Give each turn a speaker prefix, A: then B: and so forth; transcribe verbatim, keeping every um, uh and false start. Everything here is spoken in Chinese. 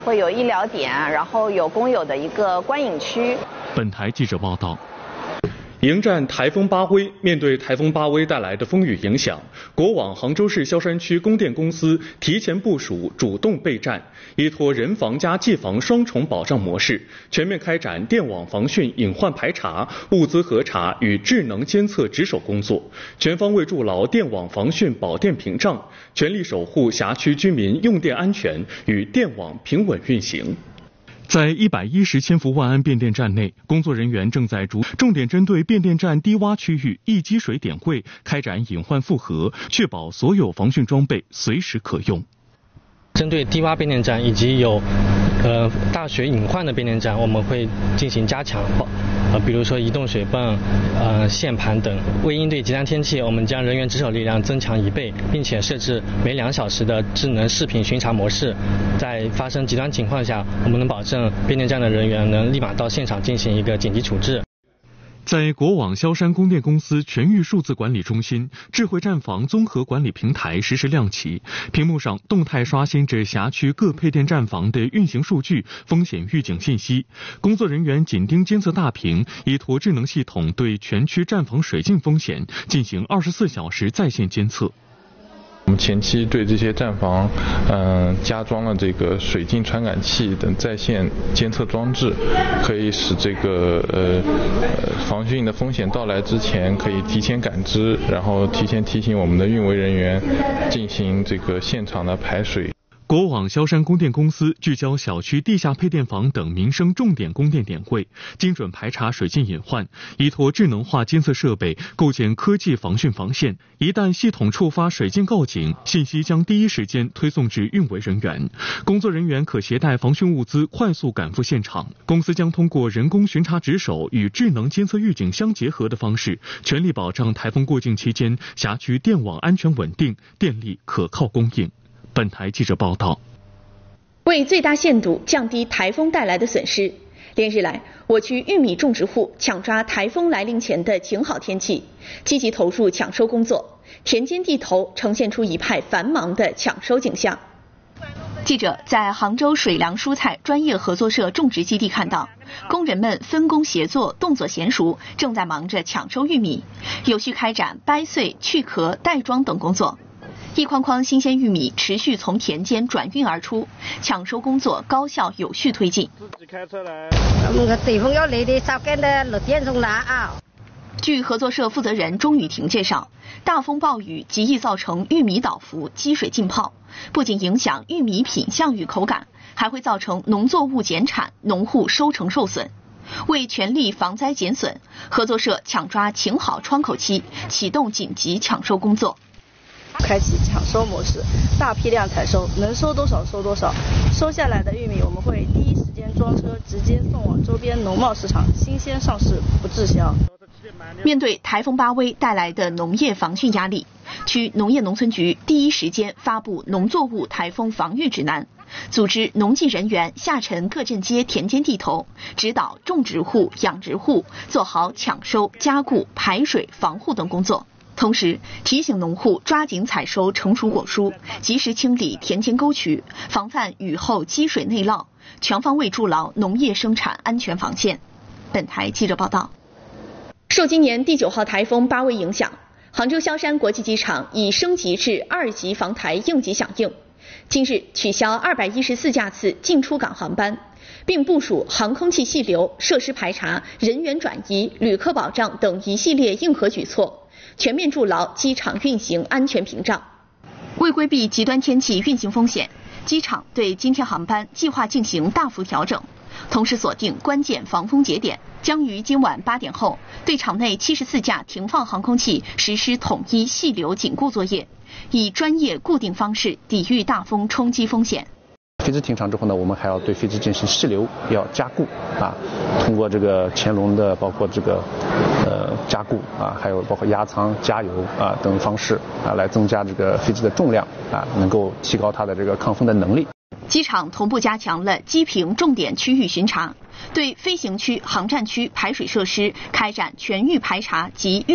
A: 会有医疗点，然后有公有的一个观影区。
B: 本台记者报道。
C: 迎战台风巴威，面对台风巴威带来的风雨影响，国网杭州市萧山区供电公司提前部署、主动备战，依托人防加技防双重保障模式，全面开展电网防汛隐患排查、物资核查与智能监测值守工作，全方位筑牢电网防汛保电屏障，全力守护辖区居民用电安全与电网平稳运行。
B: 在一百一十千伏万安变电站内，工作人员正在逐重点针对变电站低洼区域易积水点位开展隐患复核，确保所有防汛装备随时可用。
D: 针对低洼变电站以及有呃大水隐患的变电站，我们会进行加强，呃比如说移动水泵、呃线盘等。为应对极端天气，我们将人员值守力量增强一倍，并且设置每两小时的智能视频巡查模式。在发生极端情况下，我们能保证变电站的人员能立马到现场进行一个紧急处置。
B: 在国网萧山供电公司全域数字管理中心，智慧站房综合管理平台实时亮起，屏幕上动态刷新着辖区各配电站房的运行数据、风险预警信息。工作人员紧盯监测大屏，依托智能系统对全区站房水浸风险进行二十四小时在线监测。
E: 我们前期对这些站房，嗯、呃，加装了这个水浸传感器等在线监测装置，可以使这个呃呃防汛的风险到来之前，可以提前感知，然后提前提醒我们的运维人员进行这个现场的排水。
B: 国网萧山供电公司聚焦小区地下配电房等民生重点供电点位，精准排查水浸隐患，依托智能化监测设备构建科技防汛防线。一旦系统触发水浸告警，信息将第一时间推送至运维人员，工作人员可携带防汛物资快速赶赴现场。公司将通过人工巡查值守与智能监测预警相结合的方式，全力保障台风过境期间辖区电网安全稳定，电力可靠供应。本台记者报道。
F: 为最大限度降低台风带来的损失，连日来，我区玉米种植户抢抓台风来临前的晴好天气，积极投入抢收工作，田间地头呈现出一派繁忙的抢收景象。记者在杭州水粮蔬菜专业合作社种植基地看到，工人们分工协作，动作娴熟，正在忙着抢收玉米，有序开展掰碎、去壳、袋装等工作。一筐筐新鲜玉米持续从田间转运而出，抢收工作高效有序推进。
G: 那个地方要来的早干的六点钟拿啊。
F: 据合作社负责人钟雨婷介绍，大风暴雨极易造成玉米倒伏、积水浸泡，不仅影响玉米品相与口感，还会造成农作物减产、农户收成受损。为全力防灾减损，合作社抢抓晴好窗口期，启动紧急抢收工作。
H: 开启抢收模式，大批量采收，能收多少收多少。收下来的玉米，我们会第一时间装车，直接送往周边农贸市场，新鲜上市，不滞销。
F: 面对台风巴威带来的农业防汛压力，区农业农村局第一时间发布农作物台风防御指南，组织农技人员下沉各镇街田间地头，指导种植户、养殖户做好抢收、加固、排水、防护等工作。同时提醒农户抓紧采收成熟果蔬，及时清理田间沟渠，防范雨后积水内涝，全方位筑牢农业生产安全防线。本台记者报道。受今年第九号台风巴威影响，杭州萧山国际机场已升级至二级防台应急响应，今日取消二百一十四架次进出港航班，并部署航空器细流、设施排查、人员转移、旅客保障等一系列应和举措，全面筑牢机场运行安全屏障。为规避极端天气运行风险，机场对今天航班计划进行大幅调整，同时锁定关键防风节点，将于今晚八点后对场内七十四架停放航空器实施统一细流紧固作业，以专业固定方式抵御大风冲击风险。
I: 飞机停场之后呢，我们还要对飞机进行细流要加固啊，通过这个前轮的包括这个呃加固啊，还有包括压舱、加油啊等方式啊，来增加这个飞机的重量啊，能够提高它的这个抗风的能力。
F: 机场同步加强了机坪重点区域巡查，对飞行区、航站区排水设施开展全域排查及预